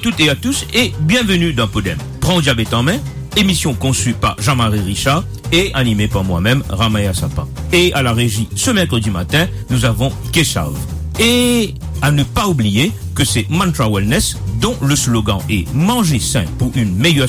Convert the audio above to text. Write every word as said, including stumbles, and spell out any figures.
toutes et à tous et bienvenue dans Podem. Prends diabète en main, émission conçue par Jean-Marie Richard et animée par moi-même, Ramaya Sapa. Et à la régie, ce mercredi matin, nous avons Keshav. Et à ne pas oublier que c'est Mantra Wellness dont le slogan est « Manger sain pour une meilleure